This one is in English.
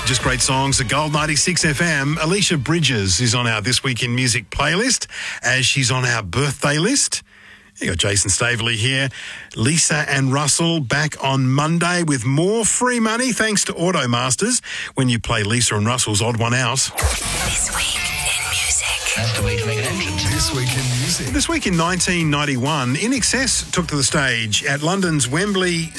Just great songs at Gold 96 FM. Alicia Bridges is on our This Week in Music playlist as she's on our birthday list. You got Jason Staveley here. Lisa and Russell back on Monday with more free money thanks to Automasters when you play Lisa and Russell's Odd One Out. This Week in Music. That's the way to make an entrance. This Week in Music. This week in 1991, In Excess took to the stage at London's Wembley